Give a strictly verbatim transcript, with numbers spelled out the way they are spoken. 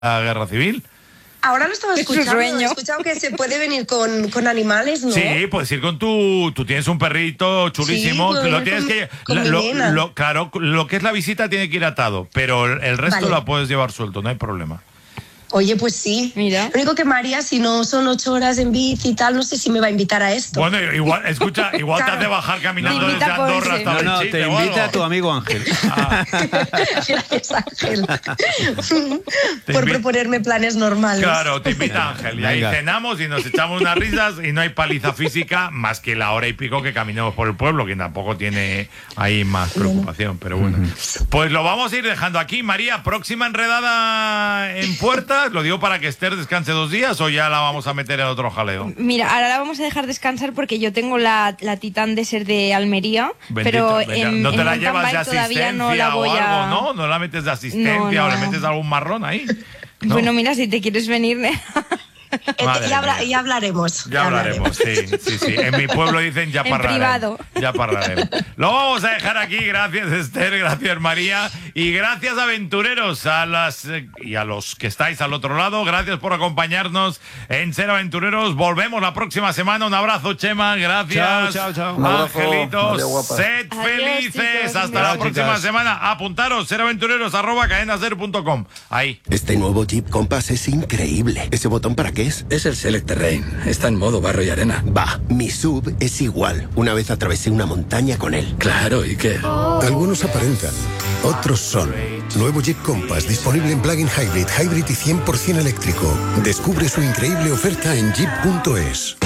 la guerra civil. Ahora lo estaba Es su escuchando. sueño. He escuchado que se puede venir con, con animales, ¿no? Sí, puedes ir con tu... Tú tienes un perrito chulísimo. Sí, puedo lo ir tienes con- que... con la- mi lo, nena. lo- claro, lo que es la visita tiene que ir atado, pero el, el resto Vale. la puedes llevar suelto, no hay problema. Oye, pues sí. Mira. Lo único que María, si no son ocho horas en bici y tal, no sé si me va a invitar a esto. Bueno, igual, escucha, igual te Claro. has de bajar caminando Te desde invita a Andorra Ponce. hasta No, no, Belchite te o invita algo. a tu amigo Ángel. Ah, Gracias, Ángel. Te Por invi- proponerme planes normales. claro, te invita Ángel. Y ahí Venga. cenamos y nos echamos unas risas y no hay paliza física más que la hora y pico que caminemos por el pueblo, que tampoco tiene ahí más preocupación, pero bueno. Pues lo vamos a ir dejando aquí. María, próxima enredada en puertas, lo digo para que Esther descanse dos días o ya la vamos a meter en otro jaleo. Mira, ahora la vamos a dejar descansar porque yo tengo la, la Titán Desert de Almería, Bendito, pero venga. en, no te en la mountain llevas de bike todavía asistencia no la voy o algo, a... ¿no? No la metes de asistencia No, o le no. metes algún marrón ahí. ¿no? Bueno, mira, si te quieres venir... Eh, Madre ya, habla- mía. ya hablaremos. Ya hablaremos, sí, sí, sí. En mi pueblo dicen ya En parlaremos. privado. Ya parlaremos. Lo vamos a dejar aquí. Gracias, Esther. Gracias, María. Y gracias, aventureros, a las eh, y a los que estáis al otro lado. Gracias por acompañarnos en Ser Aventureros. Volvemos la próxima semana. Un abrazo, Chema. Gracias. Chao, chao, chao. Un abrazo. Angelitos. Adiós, guapas. Sed Adiós, felices. chicos. Hasta Chao, la próxima chicas. semana. Apuntaros. Seraventureros arroba cadenaser punto com. Ahí. Este nuevo Jeep Compass es increíble. ¿Ese botón para qué es? Es el Select Terrain. Está en modo barro y arena. Va, mi sub es igual. Una vez atravesé una montaña con él. Claro, ¿y qué? Algunos aparentan, otros son. Nuevo Jeep Compass disponible en plug-in hybrid, hybrid y cien por ciento eléctrico. Descubre su increíble oferta en jeep punto es.